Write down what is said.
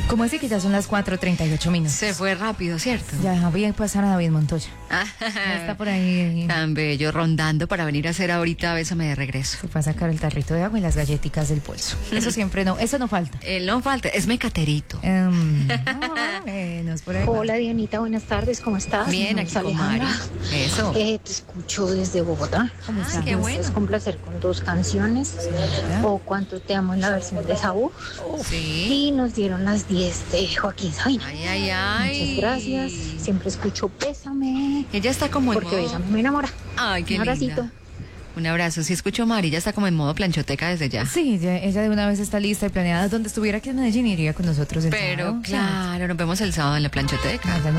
¿Cómo así que ya son las 4:38? Se fue rápido, ¿cierto? Ya vi pasar a David Montoya. Ya está por ahí. Tan bello, rondando para venir a hacer ahorita Bésame de regreso. Se fue a sacar el tarrito de agua y las galletitas del bolso. Eso siempre no, eso no falta. Él no falta, es mecaterito. Menos por ahí. Hola Dianita, buenas tardes, ¿cómo estás? Bien, aquí con Mari. Eso. Te escucho desde Bogotá. ¿Cómo estás? qué bueno. Es complacer con 2 canciones. O Cuánto te amo en la versión de Saúl. Sí. Y nos dieron las 10 de Joaquín Sabina. Ay. Muchas gracias. Siempre escucho Bésame. Ella está como en Porque modo... Bésame me enamora. Ay, qué Un abracito. linda. Un abrazo. Si escucho a Mari, ya está como en modo planchoteca desde ya. Sí, ella de una vez está lista y planeada. Donde estuviera aquí en Medellín iría con nosotros el Pero sábado. claro, nos vemos el sábado en la planchoteca. Ya nos